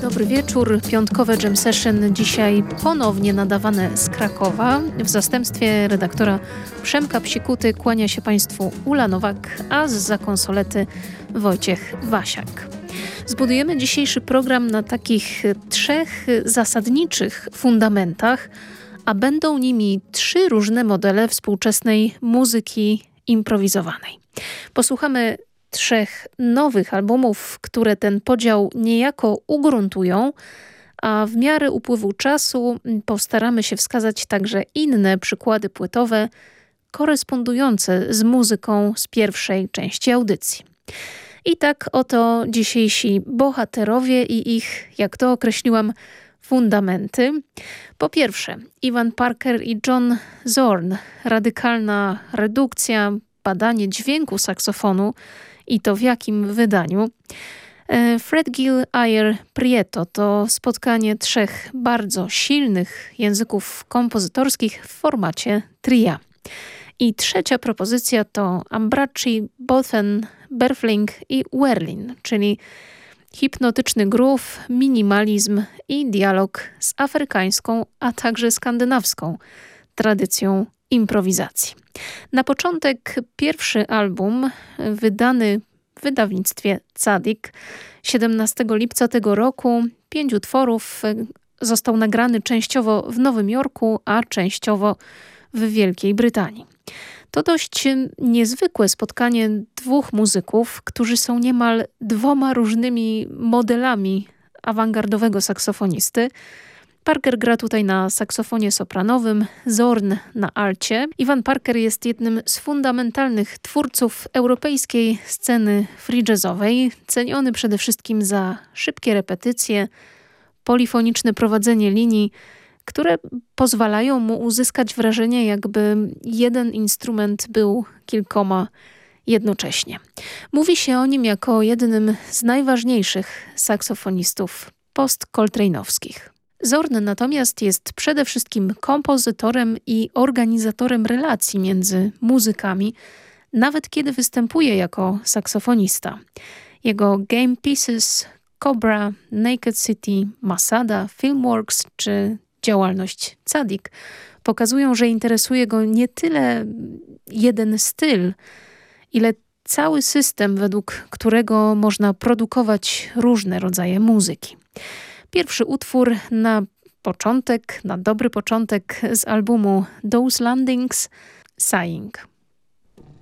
Dobry wieczór. Piątkowe Jam Session dzisiaj ponownie nadawane z Krakowa. W zastępstwie redaktora Przemka Psikuty kłania się Państwu Ula Nowak, a zza konsolety Wojciech Wasiak. Zbudujemy dzisiejszy program na takich 3 zasadniczych fundamentach, a będą nimi 3 różne modele współczesnej muzyki improwizowanej. Posłuchamy 3 nowych albumów, które ten podział niejako ugruntują, a w miarę upływu czasu postaramy się wskazać także inne przykłady płytowe korespondujące z muzyką z pierwszej części audycji. I tak oto dzisiejsi bohaterowie i ich, jak to określiłam, fundamenty. Po pierwsze, Ivan Parker i John Zorn. Radykalna redukcja, badanie dźwięku saksofonu i to w jakim wydaniu. Fred Gill Ayer Prieto to spotkanie 3 bardzo silnych języków kompozytorskich w formacie tria. I trzecia propozycja to Ambraci, Bothen, Berfling i Werlin, czyli hipnotyczny groove, minimalizm i dialog z afrykańską, a także skandynawską tradycją improwizacji. Na początek pierwszy album, wydany w wydawnictwie Tzadik 17 lipca tego roku. 5 utworów, został nagrany częściowo w Nowym Jorku, a częściowo w Wielkiej Brytanii. To dość niezwykłe spotkanie 2 muzyków, którzy są niemal 2 różnymi modelami awangardowego saksofonisty. Parker gra tutaj na saksofonie sopranowym, Zorn na alcie. Ivan Parker jest jednym z fundamentalnych twórców europejskiej sceny free jazzowej, ceniony przede wszystkim za szybkie repetycje, polifoniczne prowadzenie linii, które pozwalają mu uzyskać wrażenie, jakby jeden instrument był kilkoma jednocześnie. Mówi się o nim jako jednym z najważniejszych saksofonistów post-coltrane'owskich. Zorn natomiast jest przede wszystkim kompozytorem i organizatorem relacji między muzykami, nawet kiedy występuje jako saksofonista. Jego Game Pieces, Cobra, Naked City, Masada, Filmworks czy działalność Tzadik pokazują, że interesuje go nie tyle jeden styl, ile cały system, według którego można produkować różne rodzaje muzyki. Pierwszy utwór na początek, na dobry początek z albumu Those Landings, Sighing.